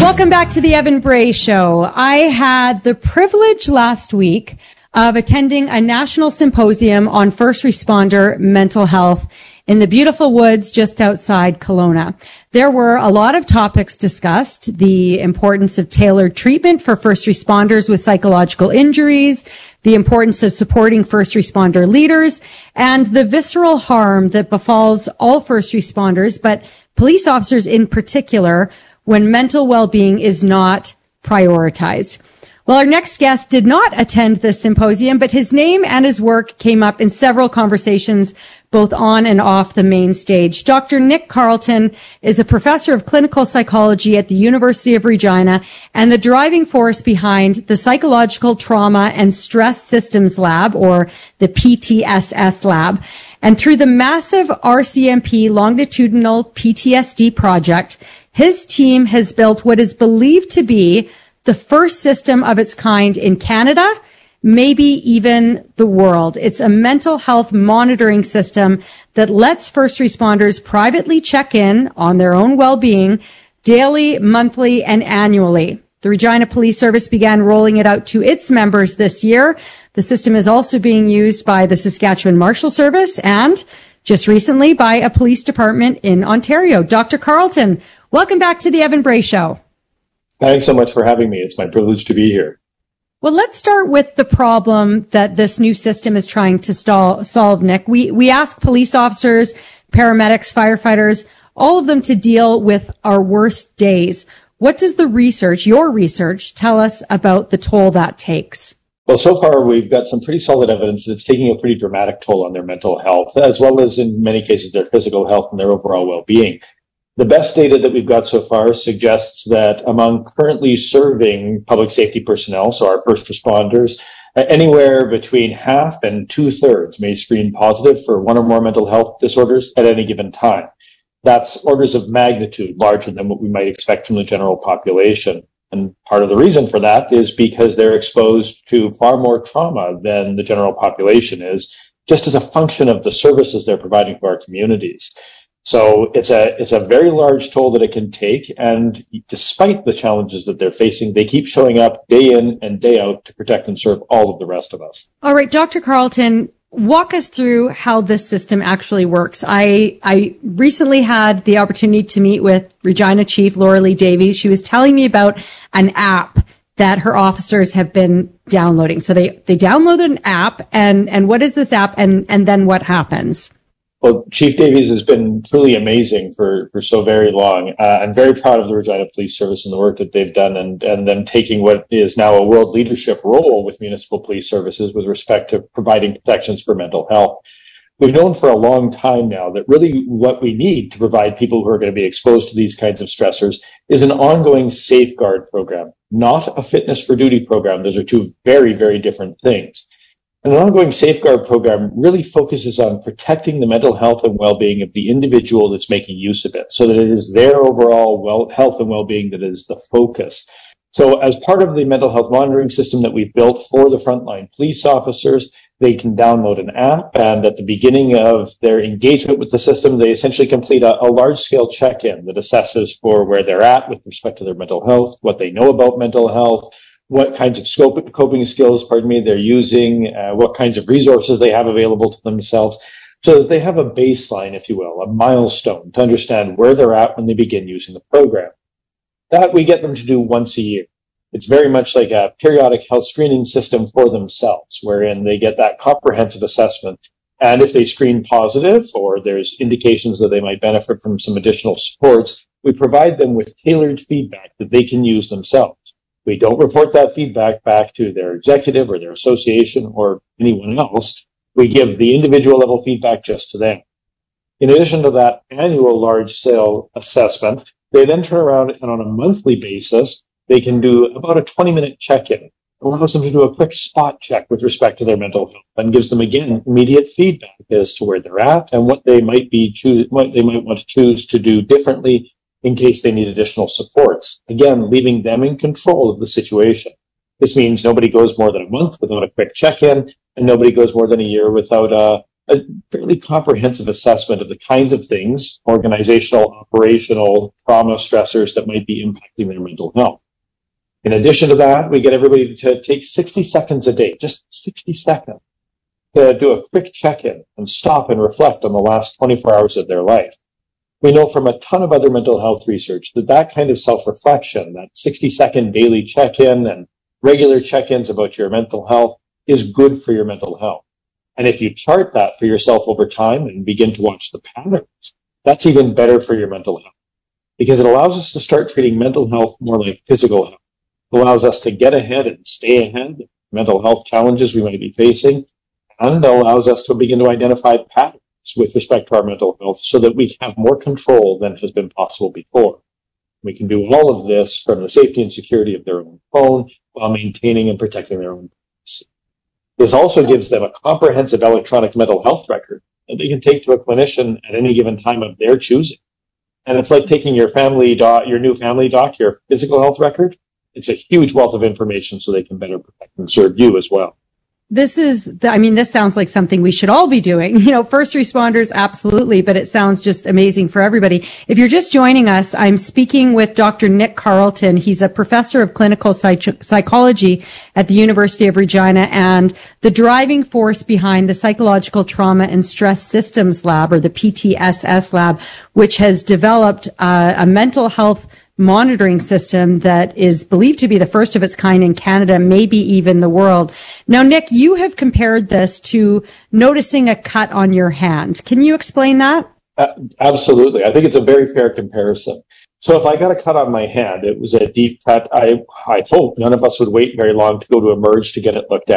Welcome back to the Evan Bray Show. I had the privilege last week of attending a national symposium on first responder mental health in the beautiful woods just outside Kelowna. There were a lot of topics discussed: the importance of tailored treatment for first responders with psychological injuries, the importance of supporting first responder leaders, and the visceral harm that befalls all first responders, but police officers in particular, when mental well-being is not prioritized. Well, our next guest did not attend this symposium, but his name and his work came up in several conversations, both on and off the main stage. Dr. Nick Carleton is a professor of clinical psychology at the University of Regina and the driving force behind the Psychological Trauma and Stress Systems Lab, or the PTSS Lab. And through the massive RCMP longitudinal PTSD project, his team has built what is believed to be the first system of its kind in Canada, maybe even the world. It's a mental health monitoring system that lets first responders privately check in on their own well-being daily, monthly, and annually. The Regina Police Service began rolling it out to its members this year. The system is also being used by the Saskatchewan Marshal Service and just recently by a police department in Ontario. Dr. Carleton, welcome back to the Evan Bray Show. Thanks so much for having me. It's my privilege to be here. Well, let's start with the problem that this new system is trying to solve, Nick. We ask police officers, paramedics, firefighters, all of them to deal with our worst days. What does the research, your research, tell us about the toll that takes? Well, so far we've got some pretty solid evidence that it's taking a pretty dramatic toll on their mental health, as well as in many cases their physical health and their overall well-being. The best data that we've got so far suggests that among currently serving public safety personnel, so our first responders, anywhere between half and two-thirds may screen positive for one or more mental health disorders at any given time. That's orders of magnitude larger than what we might expect from the general population. And part of the reason for that is because they're exposed to far more trauma than the general population is, just as a function of the services they're providing to our communities. So it's a very large toll that it can take, and despite the challenges that they're facing, they keep showing up day in and day out to protect and serve all of the rest of us. All right, Dr. Carleton, walk us through how this system actually works. I recently had the opportunity to meet with Regina Chief Laura Lee Davies. She was telling me about an app that her officers have been downloading. So they downloaded an app, and what is this app, and then what happens? Well, Chief Davies has been truly amazing for so very long. I'm very proud of the Regina Police Service and the work that they've done, and them taking what is now a world leadership role with municipal police services with respect to providing protections for mental health. We've known for a long time now that really what we need to provide people who are going to be exposed to these kinds of stressors is an ongoing safeguard program, not a fitness for duty program. Those are two very, very different things. An ongoing safeguard program really focuses on protecting the mental health and well-being of the individual that's making use of it, so that it is their overall health and well-being that is the focus. So as part of the mental health monitoring system that we've built for the frontline police officers, they can download an app, and at the beginning of their engagement with the system, they essentially complete a large-scale check-in that assesses for where they're at with respect to their mental health, what they know about mental health, what kinds of coping skills, they're using, what kinds of resources they have available to themselves, so that they have a baseline, if you will, a milestone to understand where they're at when they begin using the program. That we get them to do once a year. It's very much like a periodic health screening system for themselves, wherein they get that comprehensive assessment. And if they screen positive, or there's indications that they might benefit from some additional supports, we provide them with tailored feedback that they can use themselves. We don't report that feedback back to their executive or their association or anyone else. We give the individual level feedback just to them. In addition to that annual large-scale assessment, they then turn around and on a monthly basis, they can do about a 20-minute check-in. It allows them to do a quick spot check with respect to their mental health and gives them, again, immediate feedback as to where they're at and what they might want to choose to do differently in case they need additional supports. Again, leaving them in control of the situation. This means nobody goes more than a month without a quick check-in, and nobody goes more than a year without a fairly comprehensive assessment of the kinds of things, organizational, operational, trauma stressors that might be impacting their mental health. In addition to that, we get everybody to take 60 seconds a day, just 60 seconds, to do a quick check-in and stop and reflect on the last 24 hours of their life. We know from a ton of other mental health research that kind of self-reflection, that 60-second daily check-in and regular check-ins about your mental health is good for your mental health. And if you chart that for yourself over time and begin to watch the patterns, that's even better for your mental health, because it allows us to start treating mental health more like physical health. It allows us to get ahead and stay ahead of mental health challenges we might be facing, and allows us to begin to identify patterns with respect to our mental health so that we have more control than has been possible before. We can do all of this from the safety and security of their own phone while maintaining and protecting their own privacy. This also gives them a comprehensive electronic mental health record that they can take to a clinician at any given time of their choosing. And it's like taking your new family doc, your physical health record. It's a huge wealth of information so they can better protect and serve you as well. This sounds like something we should all be doing. First responders, absolutely, but it sounds just amazing for everybody. If you're just joining us, I'm speaking with Dr. Nick Carleton. He's a professor of clinical psychology at the University of Regina and the driving force behind the Psychological Trauma and Stress Systems Lab, or the PTSS Lab, which has developed a mental health monitoring system that is believed to be the first of its kind in Canada, maybe even the world. Now, Nick, you have compared this to noticing a cut on your hand. Can you explain that? Absolutely. I think it's a very fair comparison. So if I got a cut on my hand, it was a deep cut. I hope none of us would wait very long to go to Emerge to get it looked at.